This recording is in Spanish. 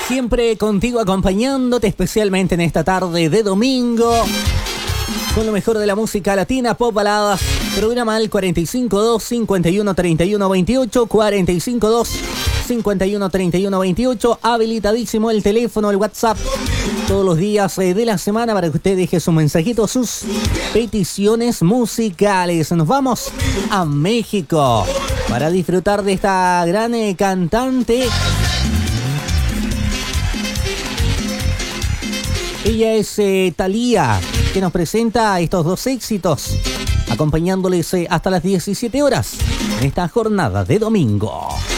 Siempre contigo acompañándote, especialmente en esta tarde de domingo, con lo mejor de la música latina, pop, baladas. Programa al 452 51 31 28, 452 51 31 28. Habilitadísimo el teléfono, el WhatsApp, todos los días de la semana para que usted deje su mensajito, sus peticiones musicales. Nos vamos a México para disfrutar de esta gran cantante. Ella es Thalía, que nos presenta estos dos éxitos, acompañándoles hasta las 17 horas en esta jornada de domingo.